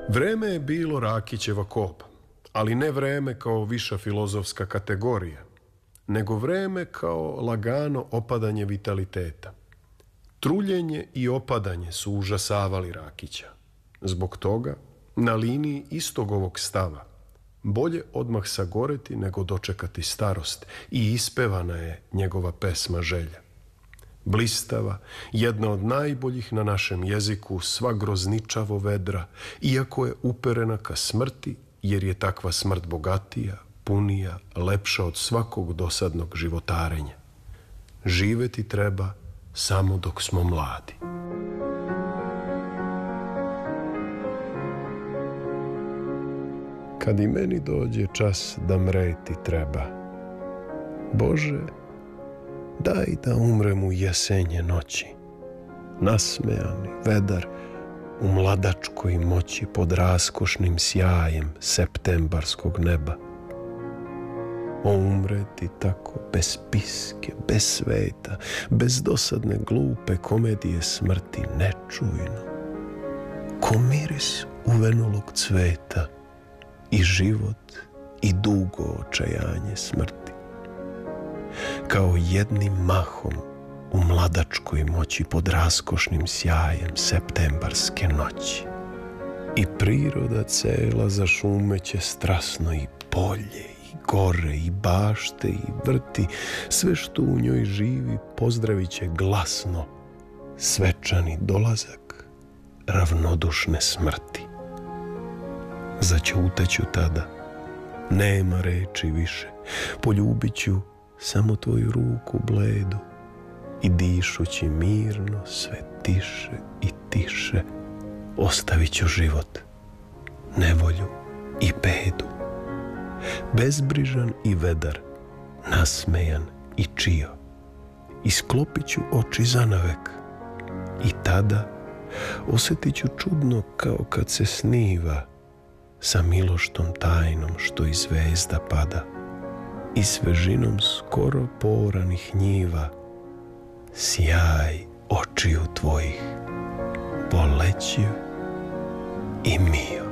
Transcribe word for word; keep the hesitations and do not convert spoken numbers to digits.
Vreme je bilo Rakićeva koba, ali ne vreme kao viša filozofska kategorija, nego vreme kao lagano opadanje vitaliteta. Truljenje i opadanje su užasavali Rakića. Zbog toga, na liniji istog ovog stava, bolje odmah sagoreti nego dočekati starost, i ispevana je njegova pesma Želja. Blistava, jedna od najboljih na našem jeziku, sva grozničavo vedra, iako je uperena ka smrti, jer je takva smrt bogatija, punija, lepša od svakog dosadnog životarenja. Živeti treba samo dok smo mladi. Kad i meni dođe čas da mreti treba, Bože, daj da umrem u jesenje noći, nasmejani, vedar, u mladačkoj moći pod raskošnim sjajem septembarskog neba. O, umreti tako, bez piske, bez sveta, bez dosadne glupe komedije smrti, nečujno, ko miris uvenulog cveta, i život i dugo očajanje smrti. Kao jednim mahom u mladačkoj moći pod raskošnim sjajem septembarske noći. I priroda cela zašumeće strasno, i polje, i gore, i bašte, i vrti, sve što u njoj živi pozdravit će glasno svečani dolazak ravnodušne smrti. Zaćutaću tada, nema reči više, poljubit ću samo tvoju ruku bledu i dišući mirno sve tiše i tiše ostavit ću život, nevolju i bedu. Bezbrižan i vedar, nasmejan i čio, isklopit ću oči zanavek i tada osjetit ću čudno kao kad se sniva sa miloštom tajnom što iz zvezda pada i svežinom skoro poranih njiva sjaj očiju tvojih polećiv i mio.